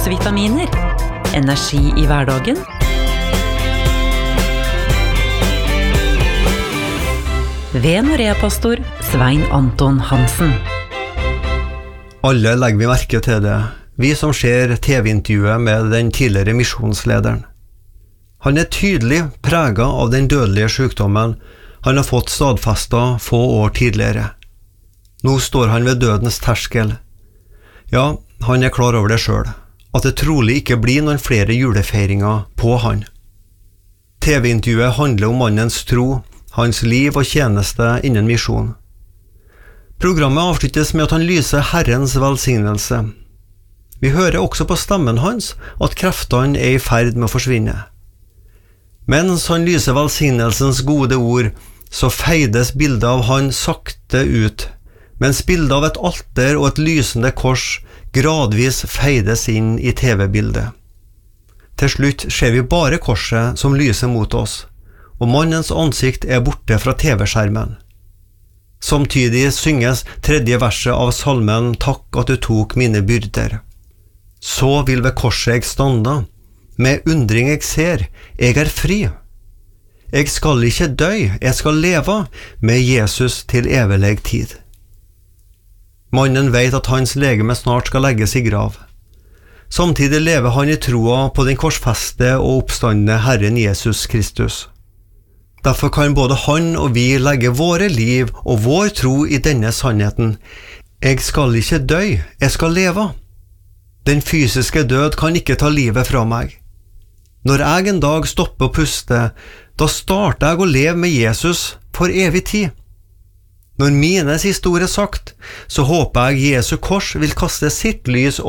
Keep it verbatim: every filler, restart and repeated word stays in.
basisvitaminer, energi i hverdagen, ved Norea-pastor Svein Anton Hansen. Alle legger vi merke til det, vi som ser T V-intervjuet med den tidligere misjonslederen. Han er tydelig preget av den dødelige sykdommen han har fått stadfestet få år tidligere. Nå står han ved dødens terskel. Ja, han er klar over det selv, at det trolig ikke blir noen flere julefeiringer på han. T V-intervjuet handler om mannens tro, hans liv og tjeneste innen misjon. Programmet avsluttes med at han lyser Herrens velsignelse. Vi hører også på stemmen hans at kreftene er i ferd med å forsvinne. Mens han lyser velsignelsens gode ord, så feides bildet av han sakte ut, mens bildet av et alter og et lysende kors gradvis feides inn i T V-bildet. Til slutt ser vi bare korset som lyser mot oss, og mannens ansikt er borte fra T V-skjermen. Samtidig synges tredje verset av salmen «Takk at du tok mine byrder». Så vil ved korset jeg standa, med undring jeg ser, jeg er fri. Jeg skal ikke dø, jeg skal leve med Jesus til evig tid. Mannen vet at hans legeme snart skal legges i grav. Samtidig lever han i troa på den korsfeste og oppstandende Herren Jesus Kristus. Derfor kan både han og vi legge våre liv og vår tro i denne sannheten. Jeg skal ikke dø, jeg skal leve. Den fysiske død kan ikke ta livet fra meg. Når jeg en dag stopper å puste, da starter jeg å leve med Jesus for evig tid. Når mine historier er sagt, så håper jeg Jesu kors vil kaste sitt lys